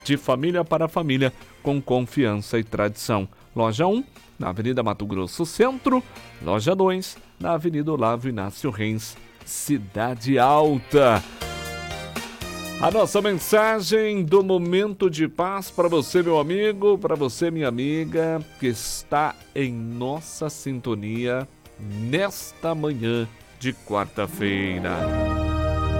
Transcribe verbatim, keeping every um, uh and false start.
De família para família, com confiança e tradição. Loja um, na Avenida Mato Grosso Centro. Loja dois, na Avenida Olavo Inácio Reis, Cidade Alta. A nossa mensagem do Momento de Paz para você, meu amigo, para você, minha amiga, que está em nossa sintonia nesta manhã de quarta-feira.